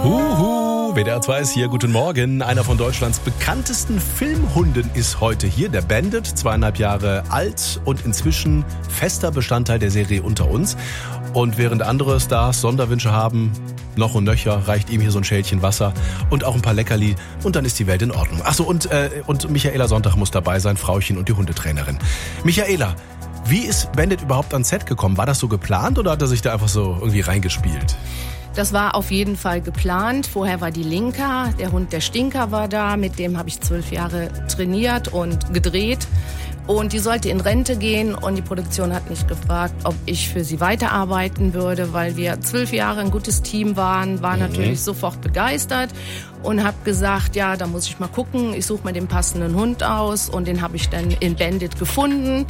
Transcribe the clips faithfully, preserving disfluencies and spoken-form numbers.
Huhu, W D R zwei ist hier, guten Morgen. Einer von Deutschlands bekanntesten Filmhunden ist heute hier, der Bandit, zweieinhalb Jahre alt und inzwischen fester Bestandteil der Serie Unter uns. Und während andere Stars Sonderwünsche haben, noch und nöcher, reicht ihm hier so ein Schälchen Wasser und auch ein paar Leckerli und dann ist die Welt in Ordnung. Achso, und, äh, und Michaela Sonntag muss dabei sein, Frauchen und die Hundetrainerin. Michaela, wie ist Bandit überhaupt ans Set gekommen? War das so geplant oder hat er sich da einfach so irgendwie reingespielt? Das war auf jeden Fall geplant. Vorher war die Linka, der Hund der Stinker war da, mit dem habe ich zwölf Jahre trainiert und gedreht. Und die sollte in Rente gehen und die Produktion hat mich gefragt, ob ich für sie weiterarbeiten würde, weil wir zwölf Jahre ein gutes Team waren, war mhm. natürlich sofort begeistert und habe gesagt, ja, da muss ich mal gucken, ich suche mir den passenden Hund aus und den habe ich dann in Bandit gefunden.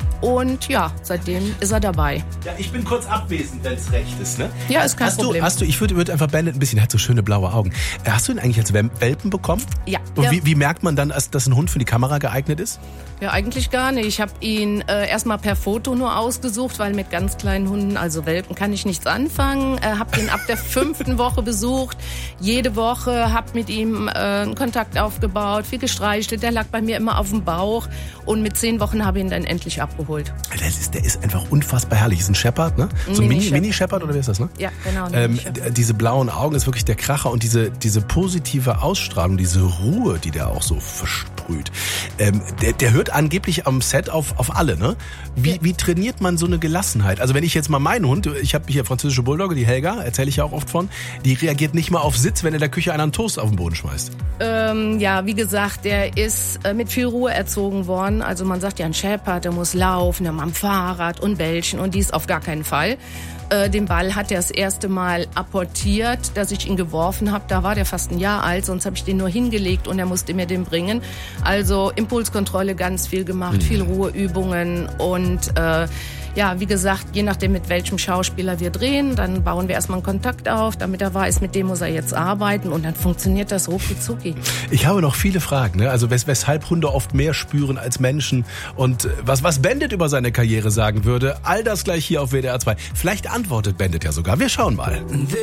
Und ja, seitdem ist er dabei. Ja, ich bin kurz abwesend, wenn es recht ist, ne? Ja, ist kein hast Problem. Du, hast du, ich würde würd einfach Bandit ein bisschen, er hat so schöne blaue Augen. Hast du ihn eigentlich als Welpen bekommen? Ja. Und ja. Wie, wie merkt man dann, dass, dass ein Hund für die Kamera geeignet ist? Ja, eigentlich gar nicht. Ich habe ihn äh, erstmal per Foto nur ausgesucht, weil mit ganz kleinen Hunden, also Welpen, kann ich nichts anfangen. Äh, habe ihn ab der fünften Woche besucht. Jede Woche habe mit ihm äh, einen Kontakt aufgebaut, viel gestreichelt. Der lag bei mir immer auf dem Bauch. Und mit zehn Wochen habe ich ihn dann endlich abgeholt. Das ist, der ist einfach unfassbar herrlich. Ist ein Shepherd, ne? So ein Mini-Shepherd, oder wie ist das, ne? Ja, genau. Ähm, diese blauen Augen ist wirklich der Kracher und diese, diese positive Ausstrahlung, diese Ruhe, die der auch so versprüht. Ähm, der, der hört angeblich am Set auf, auf alle, ne? Wie, wie trainiert man so eine Gelassenheit? Also wenn ich jetzt mal meinen Hund, ich habe hier französische Bulldogge, die Helga, erzähle ich ja auch oft von, die reagiert nicht mal auf Sitz, wenn in der Küche einer einen Toast auf den Boden schmeißt. Ähm, ja, wie gesagt, der ist äh, mit viel Ruhe erzogen worden. Also man sagt ja, ein Shepherd, der muss laufen, der muss am Fahrrad und Bällchen und dies auf gar keinen Fall. Äh, den Ball hat er das erste Mal apportiert, dass ich ihn geworfen habe. Da war der fast ein Jahr alt, sonst habe ich den nur hingelegt und er musste mir den bringen. Also Impulskontrolle ganz viel gemacht, mhm. viel Ruheübungen und äh, ja, wie gesagt, je nachdem mit welchem Schauspieler wir drehen, dann bauen wir erstmal einen Kontakt auf, damit er weiß, mit dem muss er jetzt arbeiten und dann funktioniert das rucki zucki. Ich habe noch viele Fragen, ne? Also wes- weshalb Hunde oft mehr spüren als Menschen und was, was Bandit über seine Karriere sagen würde, all das gleich hier auf W D R zwei. Vielleicht antwortet Bandit ja sogar, wir schauen mal.